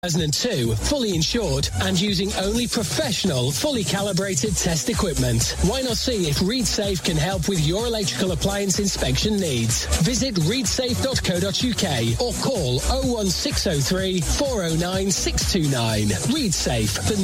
2002, fully insured and using only professional, fully calibrated test equipment. Why not see if ReadSafe can help with your electrical appliance inspection needs? Visit readsafe.co.uk or call 01603 409 629. ReadSafe, the